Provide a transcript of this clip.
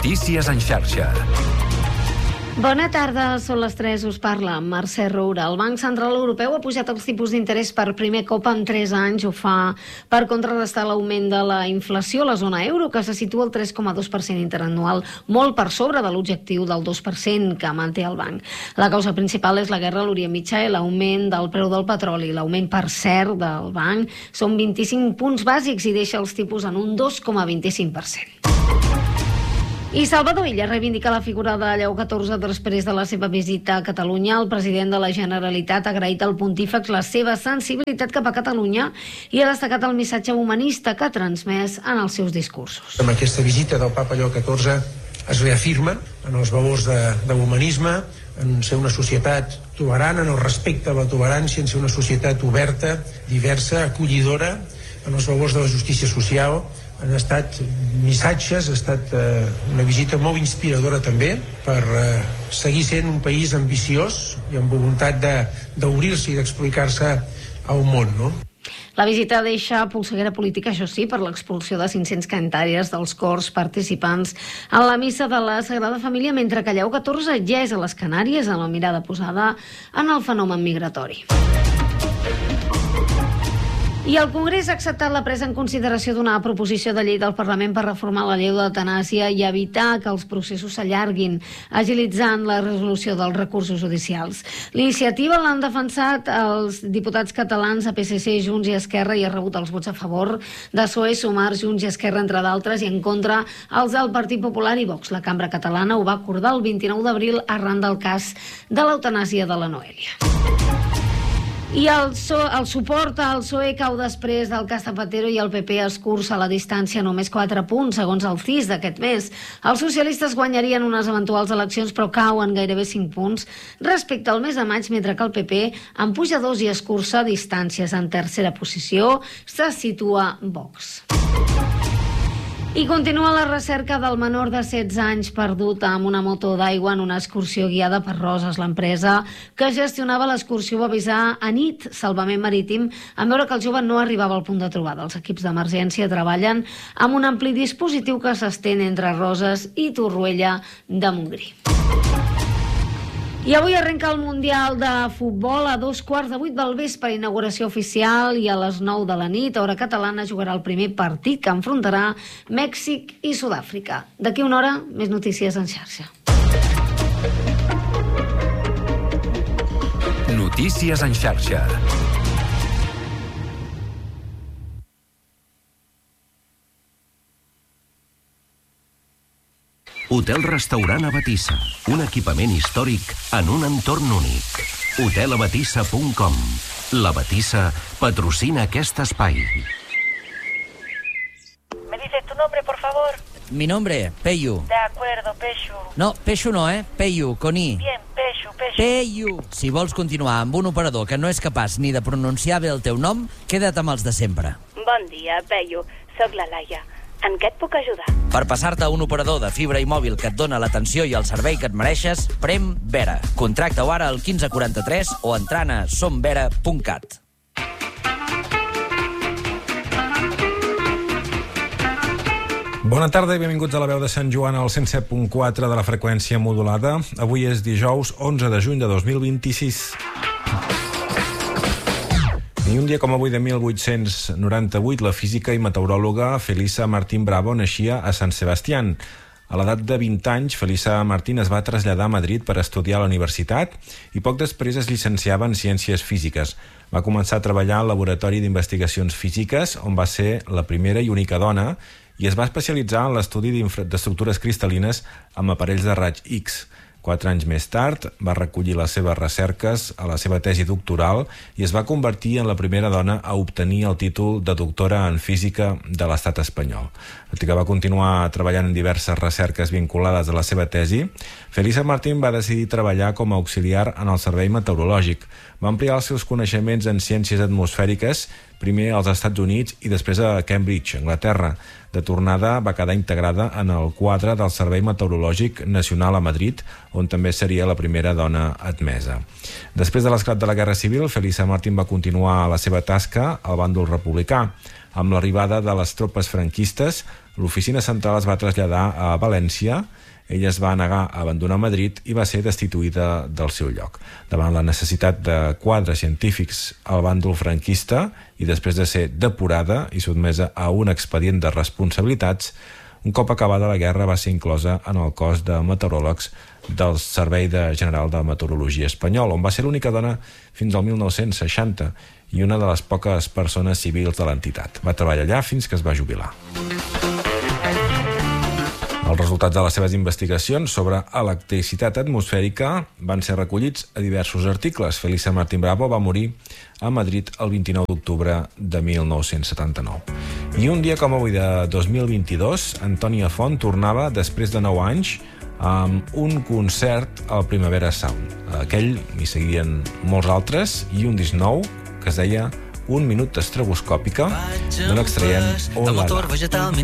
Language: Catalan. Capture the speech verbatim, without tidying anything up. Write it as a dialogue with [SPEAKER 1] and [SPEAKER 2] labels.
[SPEAKER 1] Notícies en xarxa.
[SPEAKER 2] Bona tarda, són les tres, us parla Mercè Roura. El Banc Central Europeu ha pujat els tipus d'interès per primer cop en tres anys. Ho fa per contrarrestar l'augment de la inflació a la zona euro, que se situa al tres coma dos per cent interanual, molt per sobre de l'objectiu del dos per cent que manté el banc. La causa principal és la guerra a l'Orient Mitjà i l'augment del preu del petroli. L'augment, per cert, del banc són vint-i-cinc punts bàsics i deixa els tipus en un dos coma vint-i-cinc per cent. I Salvador Illa reivindica la figura de Lleó catorze després de la seva visita a Catalunya. El president de la Generalitat ha agraït al pontífex la seva sensibilitat cap a Catalunya i ha destacat el missatge humanista que ha transmès en els seus discursos.
[SPEAKER 3] Amb aquesta visita del papa Lleó catorze es reafirma en els valors de, de l'humanisme, en ser una societat tolerant, en el respecte a la tolerància, en ser una societat oberta, diversa, acollidora, en els valors de la justícia social. Han estat missatges, ha estat eh, una visita molt inspiradora també per eh, seguir sent un país ambiciós i amb voluntat de, d'obrir-se i d'explicar-se al món, no?
[SPEAKER 2] La visita deixa polseguera política, això sí, per l'expulsió de cinc-cents cantàries dels cors participants en la missa de la Sagrada Família, mentre que Lleó catorze ja és a les Canàries amb la mirada posada en el fenomen migratori. I el Congrés ha acceptat la presa en consideració d'una proposició de llei del Parlament per reformar la llei d'eutanàsia i evitar que els processos s'allarguin, agilitzant la resolució dels recursos judicials. L'iniciativa l'han defensat els diputats catalans a P S C, Junts i Esquerra i ha rebut els vots a favor de P S O E, Sumar, Junts i Esquerra, entre d'altres, i en contra els del Partit Popular i Vox. La Cambra Catalana ho va acordar el vint-i-nou d'abril arran del cas de l'eutanàsia de la Noèlia. I el, so, el suport al P S O E cau després del cas Zapatero i el P P escurça la distància només quatre punts, segons el C I S d'aquest mes. Els socialistes guanyarien unes eventuals eleccions, però cauen gairebé cinc punts respecte al mes de maig, mentre que el P P, en puja dos i escurça distàncies. En tercera posició se situa Vox. I continua la recerca del menor de setze anys perdut amb una moto d'aigua en una excursió guiada per Roses. L'empresa que gestionava l'excursió va avisar a nit Salvament Marítim en veure que el jove no arribava al punt de trobada. Els equips d'emergència treballen amb un ampli dispositiu que s'estén entre Roses i Torroella de Montgrí. I avui arrenca el Mundial de Futbol a dos quarts de vuit del vespre, inauguració oficial, i a les nou de la nit, hora catalana, jugarà el primer partit que enfrontarà Mèxic i Sud-àfrica. D'aquí una hora, més notícies en xarxa.
[SPEAKER 1] Notícies en xarxa. Hotel-restaurant Abatissa, un equipament històric en un entorn únic. hotel abatissa punt com. La Batissa patrocina aquest espai.
[SPEAKER 4] ¿Me dices tu nombre, por favor?
[SPEAKER 5] Mi nombre, Peyu.
[SPEAKER 4] De acuerdo, Peixo.
[SPEAKER 5] No, Peixo no, eh? Peyu, con I.
[SPEAKER 4] Bien, Peixo, Peixo.
[SPEAKER 5] Peyu. Si vols continuar amb un operador que no és capaç ni de pronunciar bé el teu nom, queda't amb els de sempre.
[SPEAKER 4] Bon dia, Peyu. Soc la Laia. En què et puc ajudar?
[SPEAKER 5] Per passar-te a un operador de fibra i mòbil que et dona l'atenció i el servei que et mereixes, prem Vera. Contracta-ho ara al quinze quaranta-tres o entrant a somvera punt cat.
[SPEAKER 6] Bona tarda i benvinguts a la veu de Sant Joan al cent set punt quatre de la freqüència modulada. Avui és dijous onze de juny de dos mil vint-i-sis. Ni un dia com avui de mil vuit-cents noranta-vuit, la física i meteoròloga Felisa Martín Bravo naixia a Sant Sebastián. A l'edat de vint anys, Felisa Martín es va traslladar a Madrid per estudiar a la universitat i poc després es llicenciava en Ciències Físiques. Va començar a treballar al Laboratori d'Investigacions Físiques, on va ser la primera i única dona, i es va especialitzar en l'estudi d'estructures cristal·lines amb aparells de raig X. Quatre anys més tard va recollir les seves recerques a la seva tesi doctoral i es va convertir en la primera dona a obtenir el títol de doctora en física de l'estat espanyol. Tot i que va continuar treballant en diverses recerques vinculades a la seva tesi, Felisa Martín va decidir treballar com a auxiliar en el servei meteorològic. Va ampliar els seus coneixements en ciències atmosfèriques, primer als Estats Units i després a Cambridge, Anglaterra. De tornada va quedar integrada en el quadre del Servei Meteorològic Nacional a Madrid, on també seria la primera dona admesa. Després de l'esclat de la Guerra Civil, Felisa Martín va continuar la seva tasca al bàndol republicà. Amb l'arribada de les tropes franquistes, L'oficina central es va traslladar a València. Ella es va negar a abandonar Madrid i va ser destituïda del seu lloc. Davant la necessitat de quadres científics al bàndol franquista i després de ser depurada i sotmesa a un expedient de responsabilitats, un cop acabada la guerra va ser inclosa en el cos de meteoròlegs del Servei de General de Meteorologia espanyol, on va ser l'única dona fins al mil nou-cents seixanta i una de les poques persones civils de l'entitat. Va treballar allà fins que es va jubilar. Els resultats de les seves investigacions sobre electricitat atmosfèrica van ser recollits a diversos articles. Felisa Martín Bravo va morir a Madrid el vint-i-nou d'octubre de mil nou-cents setanta-nou. I un dia com avui de dos mil vint-i-dos, Antònia Font tornava, després de nou anys, amb un concert al Primavera Sound. Aquell hi seguien molts altres i un disc nou que es deia Un minut estroboscòpica, d'on extraiem Oh La La.